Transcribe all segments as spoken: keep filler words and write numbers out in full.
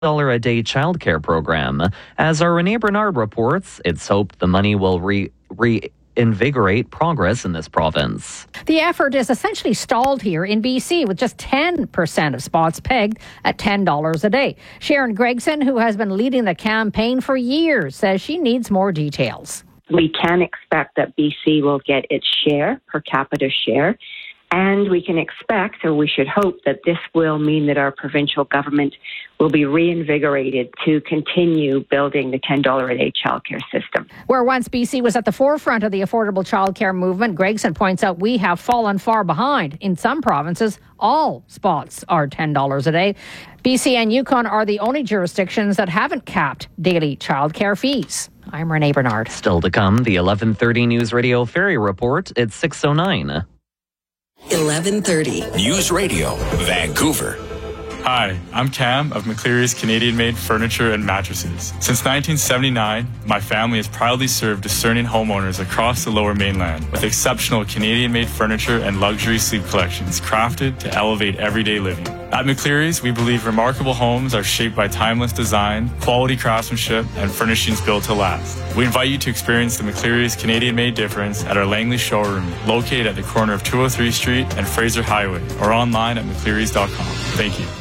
dollar a day childcare program. As our Renee Bernard reports, it's hoped the money will re, re invigorate progress in this province. The effort is essentially stalled here in B C with just ten percent of spots pegged at ten dollars a day. Sharon Gregson, who has been leading the campaign for years, says she needs more details. We can expect that B C will get its share, per capita share, and we can expect, or we should hope, that this will mean that our provincial government will be reinvigorated to continue building the ten dollars a day childcare system. Where once B C was at the forefront of the affordable childcare movement, Gregson points out we have fallen far behind. In some provinces, all spots are ten dollars a day. B C and Yukon are the only jurisdictions that haven't capped daily childcare fees. I'm Renee Bernard. Still to come, the eleven thirty News Radio Ferry Report. It's six oh nine. eleven thirty. News Radio, Vancouver. Hi, I'm Cam of McCleary's Canadian-made furniture and mattresses. Since nineteen seventy-nine, my family has proudly served discerning homeowners across the Lower Mainland with exceptional Canadian-made furniture and luxury sleep collections crafted to elevate everyday living. At McCleary's, we believe remarkable homes are shaped by timeless design, quality craftsmanship, and furnishings built to last. We invite you to experience the McCleary's Canadian-made difference at our Langley showroom, located at the corner of two oh three Street and Fraser Highway, or online at mcclearys dot com. Thank you.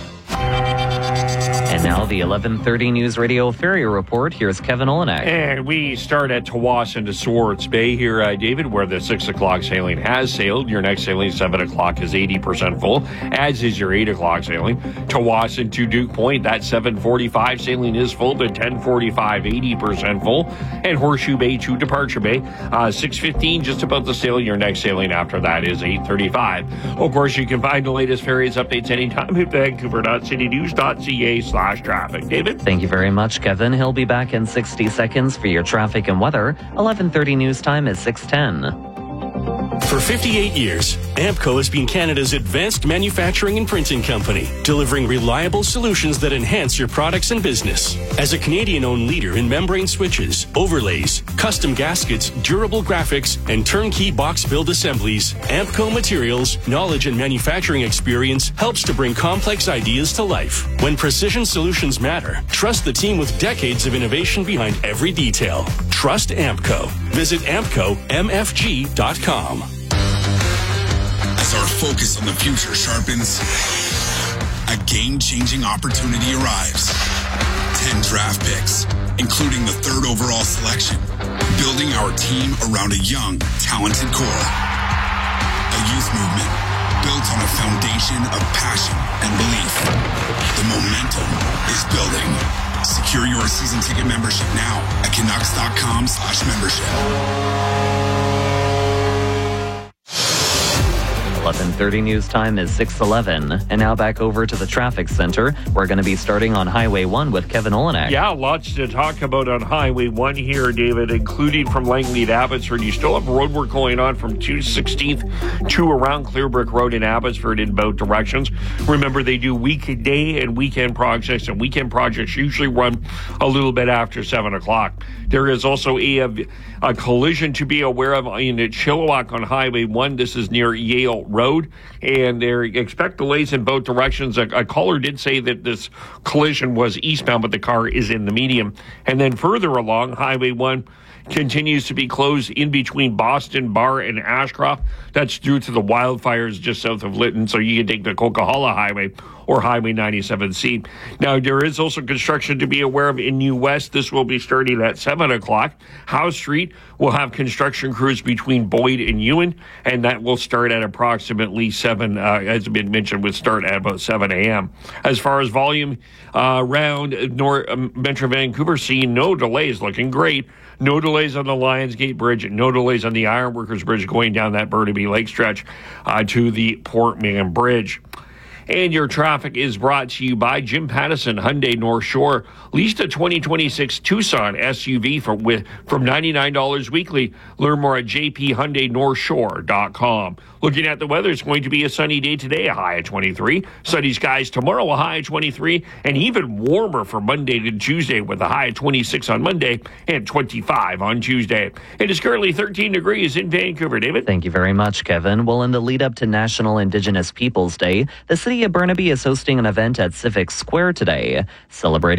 And now the eleven thirty News Radio Ferry Report. Here's Kevin Olenek. And we start at Tsawwassen to Swartz Bay here, uh, David, where the six o'clock sailing has sailed. Your next sailing, seven o'clock, is eighty percent full, as is your eight o'clock sailing. Tsawwassen to Duke Point, that seven forty-five sailing is full to ten forty-five, eighty percent full. And Horseshoe Bay to Departure Bay, uh, six fifteen, just about to sail. Your next sailing after that is eight thirty-five. Of course, you can find the latest ferries updates anytime at vancouver dot city news dot c a slash traffic. David? Thank you very much, Kevin. He'll be back in sixty seconds for your traffic and weather. eleven thirty news time is six ten. For fifty-eight years, Ampco has been Canada's advanced manufacturing and printing company, delivering reliable solutions that enhance your products and business. As a Canadian-owned leader in membrane switches, overlays, custom gaskets, durable graphics, and turnkey box build assemblies, Ampco Materials' knowledge and manufacturing experience helps to bring complex ideas to life. When precision solutions matter, trust the team with decades of innovation behind every detail. Trust Ampco. Visit ampco m f g dot com. As our focus on the future sharpens, a game-changing opportunity arrives. Ten draft picks, including the third overall selection, building our team around a young, talented core. A youth movement built on a foundation of passion and belief. The momentum is building. Secure your season ticket membership now at canucks dot com slash membership. eleven thirty news time is six eleven. And now back over to the traffic center. We're going to be starting on Highway one with Kevin Olenek. Yeah, lots to talk about on Highway one here, David, including from Langley to Abbotsford. You still have road work going on from two sixteenth to around Clearbrook Road in Abbotsford in both directions. Remember, they do weekday and weekend projects, and weekend projects usually run a little bit after seven o'clock. There is also a, a collision to be aware of in Chilliwack on Highway one. This is near Yale Road, and they expect delays in both directions. A, a caller did say that this collision was eastbound, but the car is in the medium. And then further along, Highway one continues to be closed in between Boston Bar and Ashcroft. That's due to the wildfires just south of Lytton, so you can take the Coquihalla Highway or Highway ninety-seven C. Now, there is also construction to be aware of in New West. This will be starting at seven o'clock. Howe Street will have construction crews between Boyd and Ewan, and that will start at approximately seven, uh, as been mentioned, would start at about seven a.m. As far as volume uh, around North, uh, Metro Vancouver, seeing no delays, looking great. No delays on the Lionsgate Bridge, no delays on the Ironworkers Bridge going down that Burnaby Lake stretch uh, to the Port Mann Bridge. And your traffic is brought to you by Jim Pattison, Hyundai North Shore. Leased a twenty twenty-six Tucson S U V for, with, from ninety-nine dollars weekly. Learn more at j p hyundai north shore dot com. Looking at the weather, it's going to be a sunny day today, a high of twenty-three. Sunny skies tomorrow, a high of twenty-three. And even warmer for Monday to Tuesday with a high of twenty-six on Monday and twenty-five on Tuesday. It is currently thirteen degrees in Vancouver. David? Thank you very much, Kevin. Well, in the lead up to National Indigenous Peoples Day, the City City of Burnaby is hosting an event at Civic Square today, celebrating